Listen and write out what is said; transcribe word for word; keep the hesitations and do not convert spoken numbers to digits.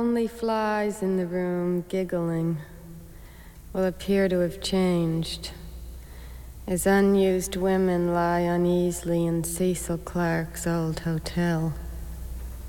only flies in the room giggling will appear to have changed as unused women lie uneasily in Cecil Clarke's old hotel.